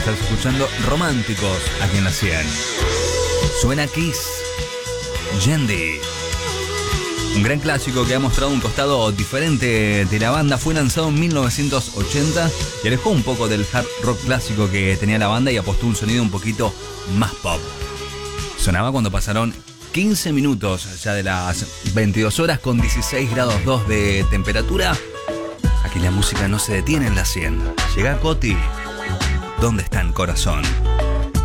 Estás escuchando Románticos aquí en la 100. Suena Kiss, Yendi. Un gran clásico que ha mostrado un costado diferente de la banda. Fue lanzado en 1980 y alejó un poco del hard rock clásico que tenía la banda y apostó un sonido un poquito más pop. Sonaba cuando pasaron 15 minutos ya de las 22 horas con 16 grados 2 de temperatura. Aquí la música no se detiene en la 100. Llega Coti. ¿Dónde está el corazón?